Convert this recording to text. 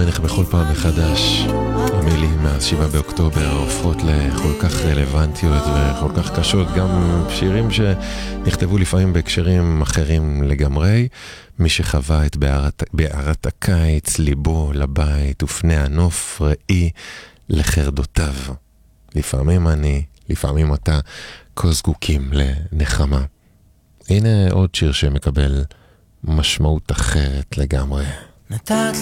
מעניין איך בכל פעם מחדש המילים מאז 7 באוקטובר הופכות לכל כך רלוונטיות וכל כך קשות, גם שירים שנכתבו לפעמים בהקשרים אחרים לגמרי. מי שחווה את בערת הקיץ, ליבו לבית ופני הנוף, ראי לחרדותיו. לפעמים אני, לפעמים אתה, כה זקוקים לנחמה. הנה עוד שיר שמקבל משמעות אחרת לגמרי. נתת